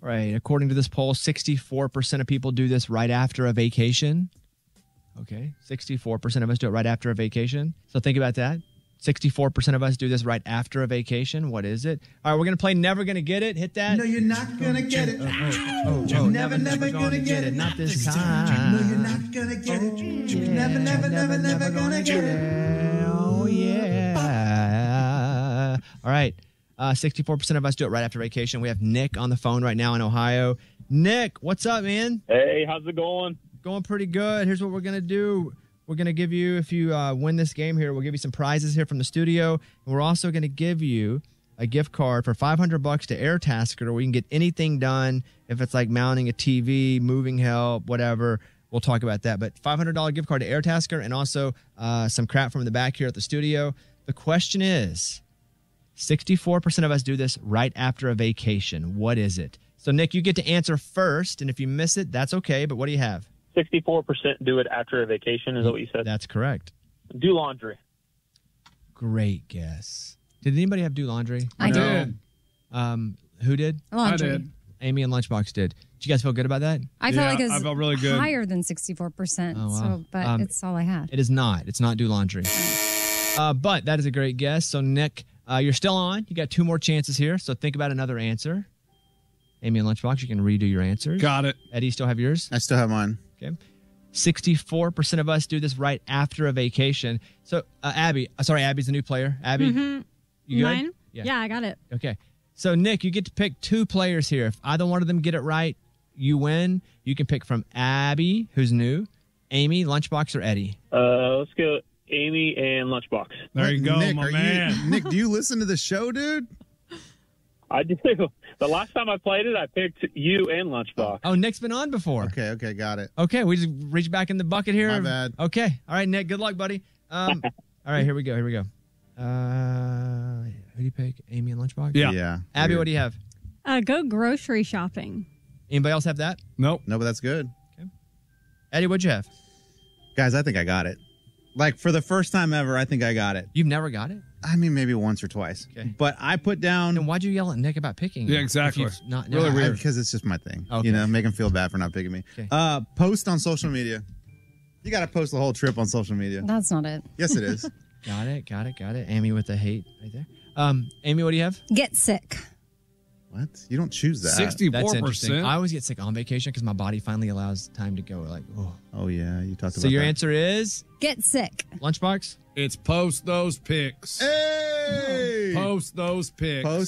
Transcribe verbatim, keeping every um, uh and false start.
Right. According to this poll, sixty-four percent of people do this right after a vacation. Okay. sixty-four percent of us do it right after a vacation. So think about that. sixty-four percent of us do this right after a vacation. What is it? All right, we're going to play Never Gonna Get It. Hit that. No, you're not gonna get it. Oh, oh, oh, oh, never, never gonna get it. Not this time. No, you're not gonna get it. Never, never, never, never gonna get it. Oh, yeah. All right. Uh, sixty-four percent of us do it right after vacation. We have Nick on the phone right now in Ohio. Nick, what's up, man? Hey, how's it going? Going pretty good. Here's what we're going to do. We're going to give you, if you uh, win this game here, we'll give you some prizes here from the studio. And we're also going to give you a gift card for five hundred bucks to Airtasker, where you can get anything done. If it's like mounting a T V, moving help, whatever, we'll talk about that. But five hundred dollars gift card to Airtasker, and also uh, some crap from the back here at the studio. The question is, sixty-four percent of us do this right after a vacation. What is it? So, Nick, you get to answer first, and if you miss it, that's okay. But what do you have? sixty-four percent do it after a vacation, is that what you said? That's correct. Do laundry. Great guess. Did anybody have do laundry? I No. did. Um, who did? Laundry. I did. Amy and Lunchbox did. Did you guys feel good about that? I felt Yeah, like it's I felt really good. higher than sixty-four percent. Oh, wow. So, but Um, it's all I had. It is not. It's not do laundry. Uh, but that is a great guess. So, Nick, uh, you're still on. You got two more chances here. So think about another answer. Amy and Lunchbox, you can redo your answers. Got it. Eddie, you still have yours? I still have mine. Okay. sixty-four percent of us do this right after a vacation. So, uh, Abby, uh, sorry, Abby's the new player. Abby, Mm-hmm. you good? Mine? Yeah. I got it. Okay. So, Nick, you get to pick two players here. If either one of them get it right, you win. You can pick from Abby, who's new, Amy, Lunchbox, or Eddie. Uh, let's go Amy and Lunchbox. There you go, Nick, my are man. You, Nick, do you listen to the show, dude? I do. The last time I played it, I picked you and Lunchbox. Oh, Nick's been on before. Okay, okay, got it. Okay, we just reach back in the bucket here. My bad. Okay. All right, Nick, good luck, buddy. Um, all right, here we go. Here we go. Uh, who do you pick? Amy and Lunchbox? Yeah. Yeah. Abby, Weird. what do you have? Uh, go grocery shopping. Anybody else have that? Nope. No, but that's good. Eddie, what'd you have? Guys, I think I got it. Like, for the first time ever, I think I got it. You've never got it? I mean, maybe once or twice. Okay. But I put down... Then why'd you yell at Nick about picking? Yeah, it exactly. if you've Not, Really never- weird. Because it's just my thing. Okay. You know, make him feel bad for not picking me. Okay. Uh, post on social media. You got to post the whole trip on social media. That's not it. Yes, it is. Got it, got it, got it. Amy with the hate right there. Um, Amy, what do you have? Get sick. What? You don't choose that. That's sixty-four interesting. percent. I always get sick on vacation because my body finally allows time to go. Like, oh. Oh, yeah. You talked about So your that. answer is Get sick. Lunchbox? It's post those pics. Hey! Post those pics. Post